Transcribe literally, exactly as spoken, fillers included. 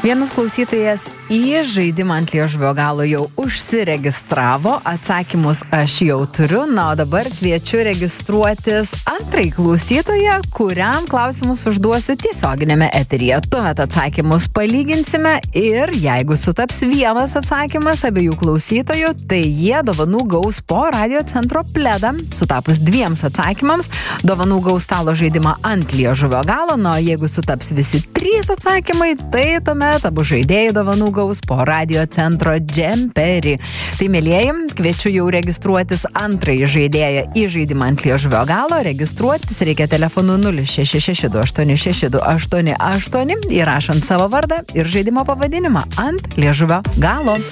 Vienas klausytojas į žaidimą ant liežuvio galo jau užsiregistravo, atsakymus aš jau turiu, na, o dabar kviečiu registruotis antrai klausytoją, kuriam klausimus užduosiu tiesioginėme eteryje. Tuomet atsakymus palyginsime ir jeigu sutaps vienas atsakymas abiejų klausytojų, tai jie dovanų gaus po Radio Centro pledą. Sutapus dviems atsakymams, dovanų gaus stalo žaidimą ant liežuvio galo, na, o jeigu sutaps visi trys atsakymai, tai tuomet abu žaidėjai dovanų gaus po Radio Centro džemperį. Tai, mielieji, kviečiu jau registruotis antrąjį žaidėją į žaidimą ant liežuvio galo. Registruotis reikia telefonu nulis šeši šeši du aštuoni šeši du aštuoni aštuoni, įrašant savo vardą ir žaidimo pavadinimą ant liežuvio galo.